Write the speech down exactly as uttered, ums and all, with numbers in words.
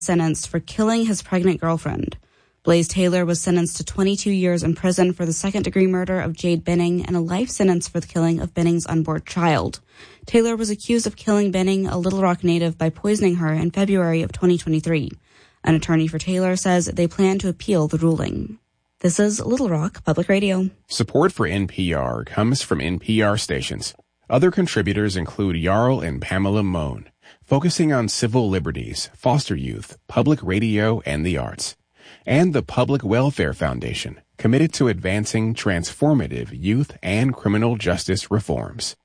sentenced for killing his pregnant girlfriend. Blaze Taylor was sentenced to twenty-two years in prison for the second-degree murder of Jade Benning and a life sentence for the killing of Benning's unborn child. Taylor was accused of killing Benning, a Little Rock native, by poisoning her in February of twenty twenty-three. An attorney for Taylor says they plan to appeal the ruling. This is Little Rock Public Radio. Support for N P R comes from N P R stations. Other contributors include Jarl and Pamela Mohn, focusing on civil liberties, foster youth, public radio, and the arts. And the Public Welfare Foundation, committed to advancing transformative youth and criminal justice reforms.